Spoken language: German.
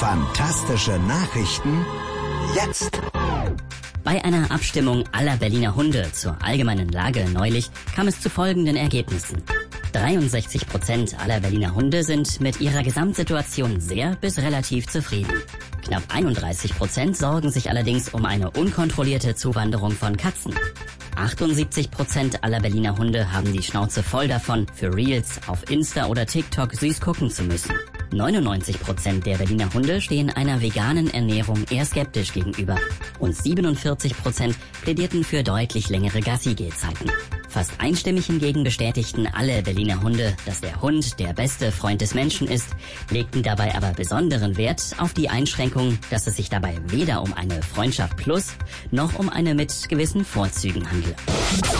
Fantastische Nachrichten jetzt. Bei einer Abstimmung aller Berliner Hunde zur allgemeinen Lage neulich kam es zu folgenden Ergebnissen. 63% aller Berliner Hunde sind mit ihrer Gesamtsituation sehr bis relativ zufrieden. Knapp 31% sorgen sich allerdings um eine unkontrollierte Zuwanderung von Katzen. 78% aller Berliner Hunde haben die Schnauze voll davon, für Reels auf Insta oder TikTok süß gucken zu müssen. 99% der Berliner Hunde stehen einer veganen Ernährung eher skeptisch gegenüber. Und 47% plädierten für deutlich längere Gassi-Gehzeiten. Fast einstimmig hingegen bestätigten alle Berliner Hunde, dass der Hund der beste Freund des Menschen ist, legten dabei aber besonderen Wert auf die Einschränkung, dass es sich dabei weder um eine Freundschaft plus noch um eine mit gewissen Vorzügen handelt.